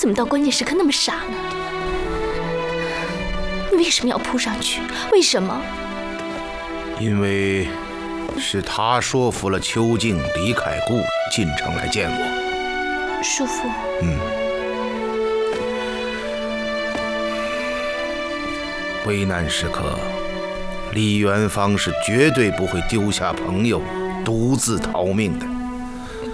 怎么到关键时刻那么傻呢？你为什么要扑上去？为什么？ 因为是他说服了邱静离开故里进城来见我。 叔父。 危难时刻，李元芳是绝对不会丢下朋友，独自逃命的。